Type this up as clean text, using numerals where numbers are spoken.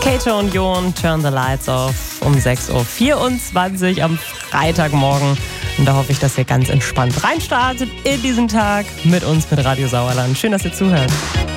Kato und Jon, Turn the Lights Off um 6.24 Uhr am Freitagmorgen. Und da hoffe ich, dass ihr ganz entspannt reinstartet in diesen Tag mit uns, mit Radio Sauerland. Schön, dass ihr zuhört.